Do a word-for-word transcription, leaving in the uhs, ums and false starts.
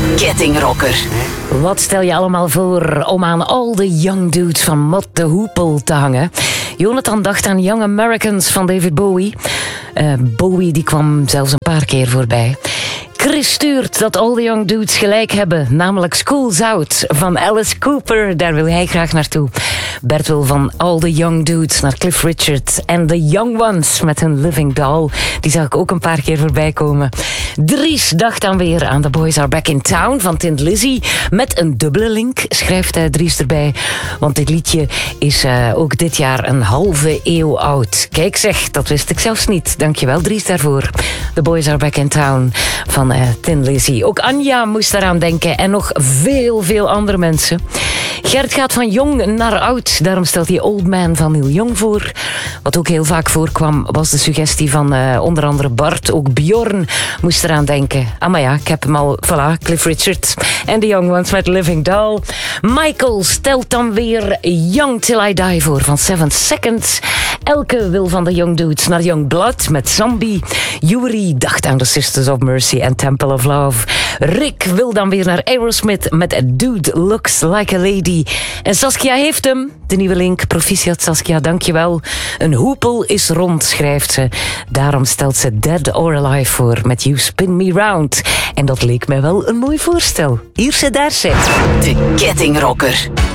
Kettingrocker. Wat stel je allemaal voor om aan al de young dudes van Mott de Hoople te hangen? Jonathan dacht aan Young Americans van David Bowie. Uh, Bowie die kwam zelfs een paar keer voorbij. Chris stuurt dat al de young dudes gelijk hebben, namelijk School's Out van Alice Cooper. Daar wil hij graag naartoe. Bert wil van All the Young Dudes naar Cliff Richard en The Young Ones met hun Living Doll. Die zag ik ook een paar keer voorbij komen. Dries dacht dan weer aan The Boys Are Back in Town van Tin Lizzy. Met een dubbele link, schrijft uh, Dries erbij. Want dit liedje is uh, ook dit jaar een halve eeuw oud. Kijk zeg, dat wist ik zelfs niet. Dankjewel Dries daarvoor. The Boys Are Back in Town van uh, Tin Lizzy. Ook Anja moest daaraan denken en nog veel, veel andere mensen. Gert gaat van jong naar oud. Daarom stelt hij Old Man van Neil Young voor. Wat ook heel vaak voorkwam was de suggestie van uh, onder andere Bart. Ook Bjorn moest eraan denken. Ah maar ja, ik heb hem al. Voilà, Cliff Richard en The Young Ones met Living Doll. Michael stelt dan weer Young Till I Die voor van Seven Seconds. Elke wil van de Young Dudes naar Young Blood met Zombie. Yuri dacht aan The Sisters of Mercy en Temple of Love. Rick wil dan weer naar Aerosmith met A Dude Looks Like a Lady. En Saskia heeft hem. De nieuwe link. Proficiat Saskia, dankjewel. Een hoepel is rond, schrijft ze. Daarom stelt ze Dead or Alive voor met You Spin Me Round. En dat leek mij wel een mooi voorstel. Hier ze, daar ze. De Kettingrocker.